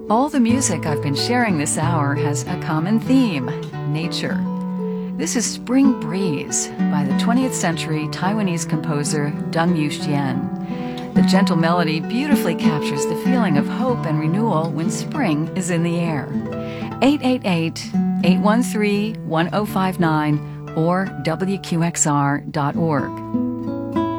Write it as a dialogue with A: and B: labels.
A: All the music I've been sharing this hour has a common theme: nature. This is Spring Breeze by the 20th century Taiwanese composer Deng Yuxian. The gentle melody beautifully captures the feeling of hope and renewal when spring is in the air. 888-813-1059 or WQXR.org.